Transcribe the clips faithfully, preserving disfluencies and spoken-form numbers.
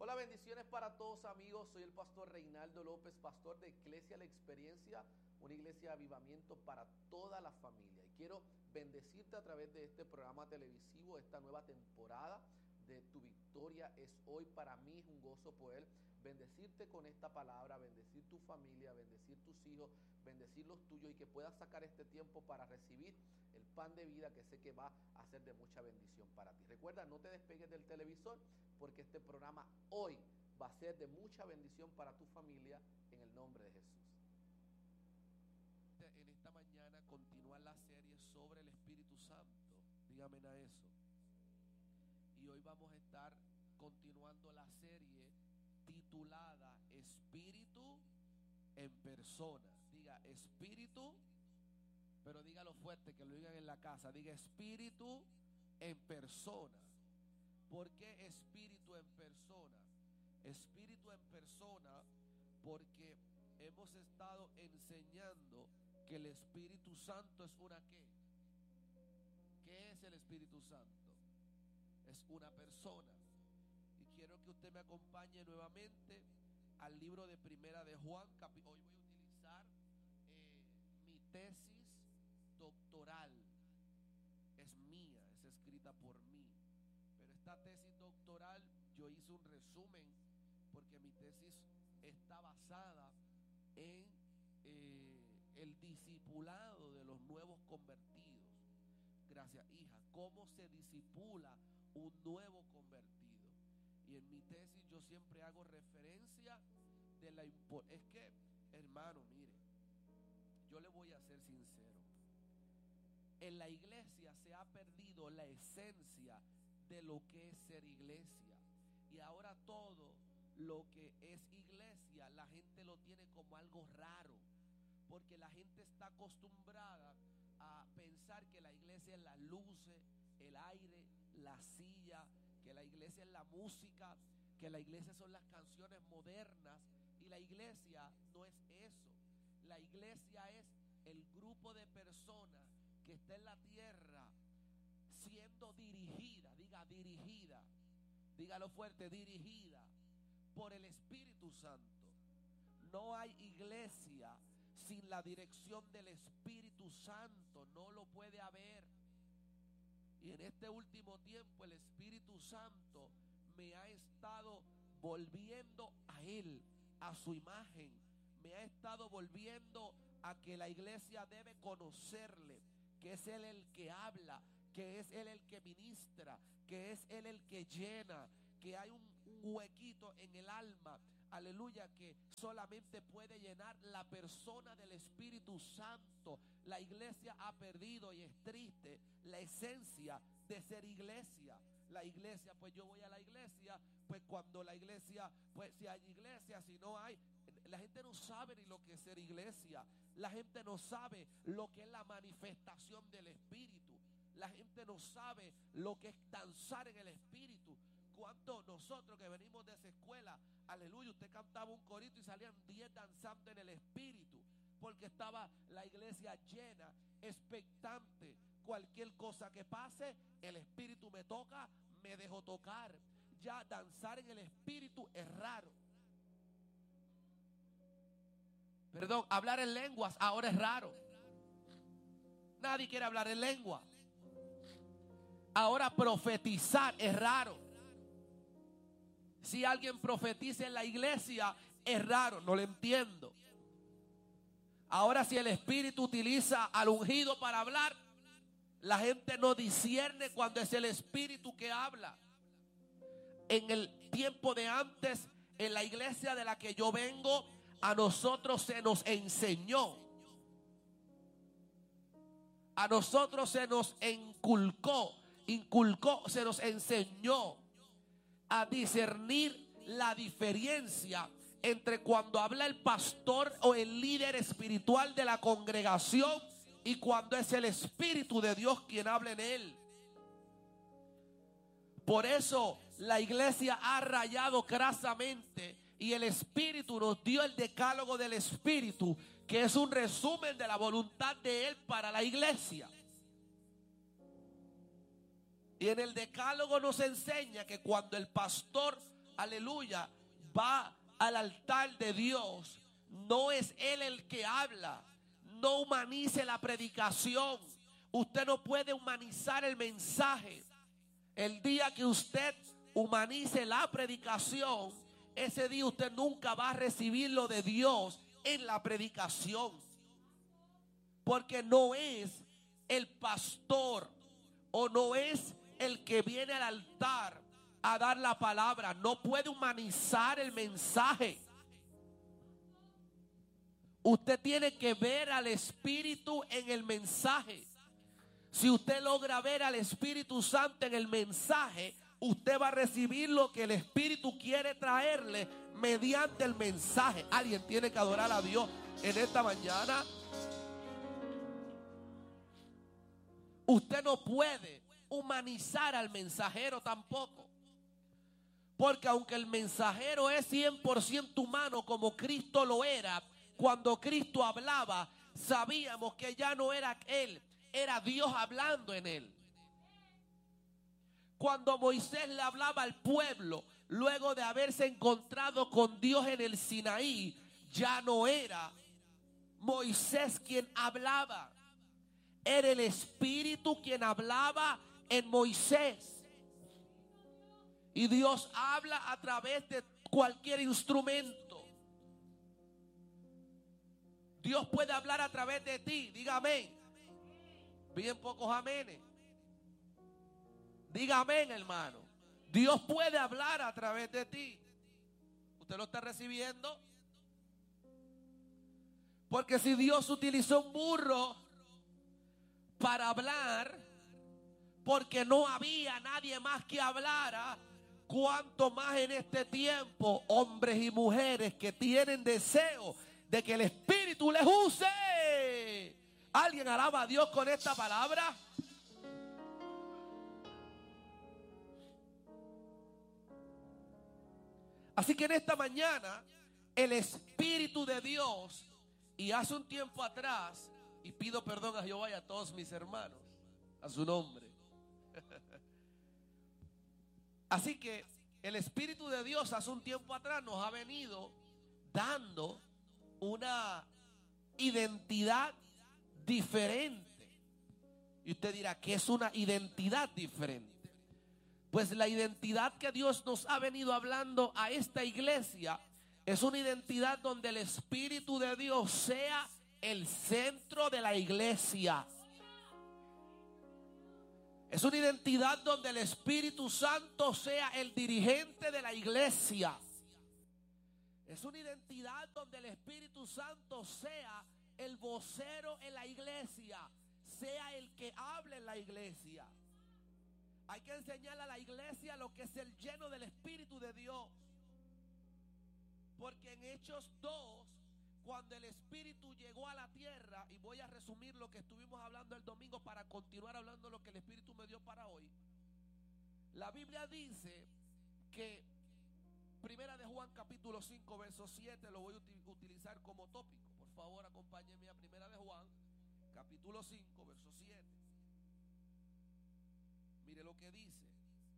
Hola, bendiciones para todos, amigos. Soy el pastor Reinaldo López, pastor de Iglesia La Experiencia, una iglesia de avivamiento para toda la familia. Y quiero bendecirte a través de este programa televisivo, esta nueva temporada de Tu Victoria es Hoy. Para mí es un gozo poder bendecirte con esta palabra, bendecir tu familia, bendecir tus hijos, bendecir los tuyos, y que puedas sacar este tiempo para recibir el pan de vida que sé que va a ser de mucha bendición para ti. Recuerda, no te despegues del televisor, porque este programa hoy va a ser de mucha bendición para tu familia, en el nombre de Jesús. En esta mañana continúa la serie sobre el Espíritu Santo. Dígame a eso. Y hoy vamos a estar continuando la serie titulada Espíritu en persona. Diga Espíritu, pero dígalo fuerte, que lo digan en la casa. Diga Espíritu en persona. ¿Por qué Espíritu en persona? Espíritu en persona porque hemos estado enseñando que el Espíritu Santo es una ¿qué? ¿Qué es el Espíritu Santo? Es una persona. Y quiero que usted me acompañe nuevamente al libro de Primera de Juan. Hoy voy a utilizar eh, mi tesis doctoral. Es mía, es escrita por mí. Pero esta tesis doctoral yo hice un resumen, porque mi tesis está basada en eh, el discipulado de los nuevos convertidos. Gracias, hija. ¿Cómo se discipula un nuevo convertido? Y en mi tesis yo siempre hago referencia de la importancia. Es que, hermano, mire, yo le voy a ser sincero. En la iglesia se ha perdido la esencia de lo que es ser iglesia. Y ahora todo lo que es iglesia, la gente lo tiene como algo raro, porque la gente está acostumbrada a pensar que la iglesia es las luces, el aire, la silla, que la iglesia es la música, que la iglesia son las canciones modernas. Y la iglesia no es eso. La iglesia es el grupo de personas que está en la tierra siendo dirigida, diga dirigida, dígalo fuerte, dirigida por el Espíritu Santo. No hay iglesia sin la dirección del Espíritu Santo, no lo puede haber. Y en este último tiempo el Espíritu Santo me ha estado volviendo a Él, a su imagen. Me ha estado volviendo a que la iglesia debe conocerle, que es Él el que habla, que es Él el que ministra, que es Él el que llena, que hay un, un huequito en el alma, aleluya, que solamente puede llenar la persona del Espíritu Santo. La iglesia ha perdido, y es triste, la esencia de ser iglesia. La iglesia, pues yo voy a la iglesia, pues cuando la iglesia, pues si hay iglesia, si no hay, la gente no sabe ni lo que es ser iglesia. La gente no sabe lo que es la manifestación del Espíritu. La gente no sabe lo que es danzar en el Espíritu. Cuando nosotros que venimos de esa escuela, aleluya, usted cantaba un corito y salían diez danzando en el Espíritu, porque estaba la iglesia llena, expectante. Cualquier cosa que pase, el Espíritu me toca, me dejo tocar. Ya danzar en el Espíritu es raro. Perdón, hablar en lenguas ahora es raro. Nadie quiere hablar en lengua. Ahora profetizar es raro. Si alguien profetiza en la iglesia es raro, no lo entiendo. Ahora si el Espíritu utiliza al ungido para hablar, la gente no discierne cuando es el Espíritu que habla. En el tiempo de antes, en la iglesia de la que yo vengo, a nosotros se nos enseñó, a nosotros se nos inculcó, inculcó, se nos enseñó a discernir la diferencia entre cuando habla el pastor o el líder espiritual de la congregación y cuando es el Espíritu de Dios quien habla en él. Por eso la iglesia ha rayado crasamente, y el Espíritu nos dio el decálogo del Espíritu, que es un resumen de la voluntad de Él para la iglesia. Y en el decálogo nos enseña que cuando el pastor aleluya, va al altar de Dios, no es Él el que habla. No humanice la predicación. Usted no puede humanizar el mensaje. El día que usted humanice la predicación, ese día usted nunca va a recibir lo de Dios en la predicación. Porque no es el pastor o no es el que viene al altar a dar la palabra. No puede humanizar el mensaje. Usted tiene que ver al Espíritu en el mensaje. Si usted logra ver al Espíritu Santo en el mensaje, usted va a recibir lo que el Espíritu quiere traerle mediante el mensaje. Alguien tiene que adorar a Dios en esta mañana. Usted no puede humanizar al mensajero tampoco. Porque aunque el mensajero es cien por ciento humano como Cristo lo era, cuando Cristo hablaba, sabíamos que ya no era Él, era Dios hablando en Él. Cuando Moisés le hablaba al pueblo, luego de haberse encontrado con Dios en el Sinaí, ya no era Moisés quien hablaba. Era el Espíritu quien hablaba en Moisés. Y Dios habla a través de cualquier instrumento. Dios puede hablar a través de ti. Diga amén. Bien pocos amenes. Diga amén, hermano. Dios puede hablar a través de ti. ¿Usted lo está recibiendo? Porque si Dios utilizó un burro para hablar, porque no había nadie más que hablara, cuánto más en este tiempo hombres y mujeres que tienen deseo de que el Espíritu les use. ¿Alguien alaba a Dios con esta palabra? Así que en esta mañana el Espíritu de Dios, y hace un tiempo atrás, y pido perdón a Jehová y a todos mis hermanos, a su nombre. Así que el Espíritu de Dios hace un tiempo atrás nos ha venido dando una identidad diferente. Y usted dirá, ¿qué es una identidad diferente? Pues la identidad que Dios nos ha venido hablando a esta iglesia es una identidad donde el Espíritu de Dios sea el centro de la iglesia. Es una identidad donde el Espíritu Santo sea el dirigente de la iglesia. Es una identidad donde el Espíritu Santo sea el vocero en la iglesia, sea el que hable en la iglesia. Hay que enseñarle a la iglesia lo que es el lleno del Espíritu de Dios. Porque en Hechos dos, cuando el Espíritu llegó a la tierra, y voy a resumir lo que estuvimos hablando el domingo para continuar hablando lo que el Espíritu me dio para hoy. La Biblia dice que Primera de Juan capítulo cinco verso siete, lo voy a util- utilizar como tópico. Por favor, acompáñenme a Primera de Juan capítulo cinco verso siete. Mire lo que dice.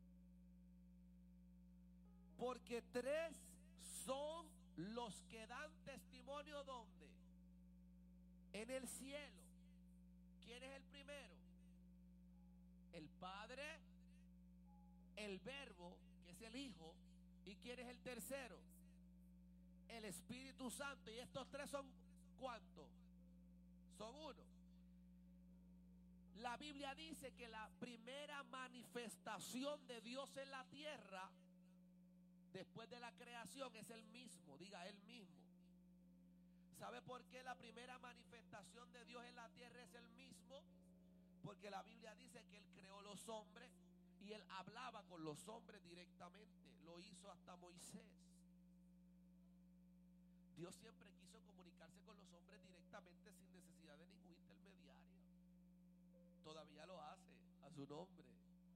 Porque tres son los que dan testimonio, ¿dónde? En el cielo. ¿Quién es el primero? El Padre, el Verbo, que es el Hijo. ¿Y quién es el tercero? El Espíritu Santo. Y estos tres son ¿cuántos? Son uno. La Biblia dice que la primera manifestación de Dios en la tierra, después de la creación, es el mismo. Diga, el mismo. ¿Sabe por qué la primera manifestación de Dios en la tierra es el mismo? Porque la Biblia dice que Él creó los hombres y Él hablaba con los hombres directamente. Lo hizo hasta Moisés. Dios siempre quiso comunicarse con los hombres directamente sin necesidad de ningún intermediario. Todavía lo hace, a su nombre.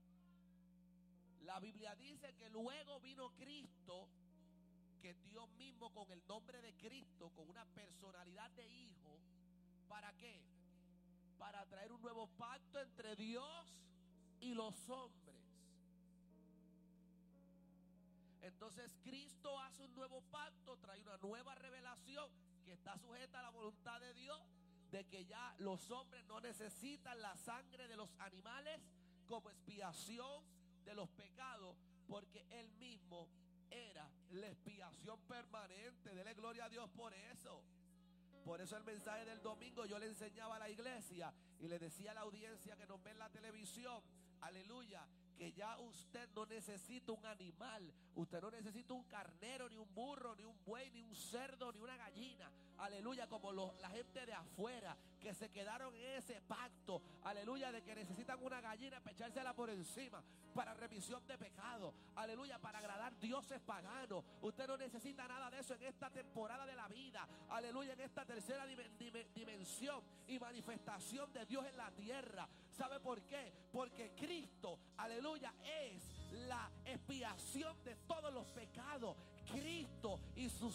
La Biblia dice que luego vino Cristo, que Dios mismo con el nombre de Cristo, con una personalidad de hijo, ¿para qué? Para traer un nuevo pacto entre Dios y los hombres. Entonces Cristo hace un nuevo pacto, trae una nueva revelación que está sujeta a la voluntad de Dios, de que ya los hombres no necesitan la sangre de los animales como expiación de los pecados, porque Él mismo era la expiación permanente. Dele gloria a Dios por eso. Por eso el mensaje del domingo yo le enseñaba a la iglesia y le decía a la audiencia que nos ve en la televisión, aleluya, que ya usted no necesita un animal, usted no necesita un carnero, ni un burro, ni un buey, ni un cerdo, ni una gallina, aleluya, como los, la gente de afuera que se quedaron en ese pacto, aleluya, de que necesitan una gallina para echársela por encima para remisión de pecado, aleluya, para agradar dioses paganos. Usted no necesita nada de eso en esta temporada de la vida, aleluya, en esta tercera dim- dim- dimensión y manifestación de Dios en la tierra. ¿Sabe por qué? Porque Cristo, aleluya, es la expiación de todos los pecados. Cristo y su